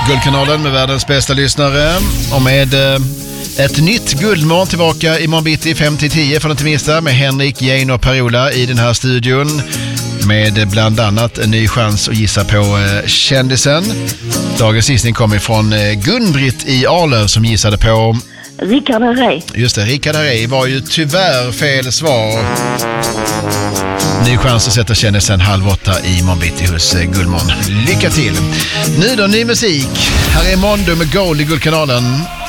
Guldkanalen med världens bästa lyssnare och med ett nytt guldmorgon tillbaka i morgon bitti 5-10 för att inte missa med Henrik, Jane och Per-Ola i den här studion med bland annat en ny chans att gissa på kändisen. Dagens gissning kommer från Gun-Britt i Arlöv som gissade på Richard Herrey. Just det, Richard Herrey var ju tyvärr fel svar. Ny chans att sätta kändisen 7:30 i morgon bitti hos Guldmorgon. Lycka till! Nu då, ny musik. Här är Mondo med Gold i Guldkanalen.